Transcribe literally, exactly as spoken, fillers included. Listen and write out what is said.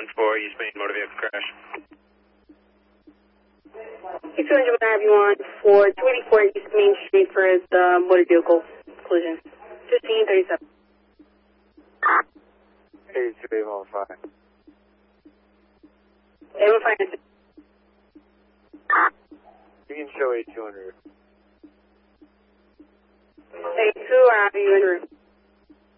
one four, East Main motor vehicle crash. two hundred have you on for two eighty-four East Main Street for the motor vehicle collision. fifteen thirty-seven. eighty-two, eight one five. eight one five. You can show eighty-two hundred. eighty-two, I have you in route.